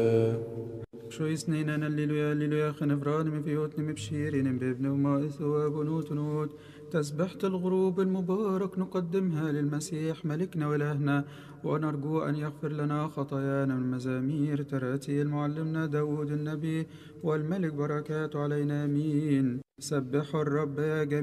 شو يسنينا الليلويا الليلويا خنفران من فيوتن مبشيرين بابن ومائث وابنوت نوت تسبحة الغروب المبارك نقدمها للمسيح ملكنا وإلهنا ونرجو أن يغفر لنا خطايانا من مزامير تراتيل معلمنا داود النبي والملك بركاته علينا آمين. سبحوا الرب يا جميع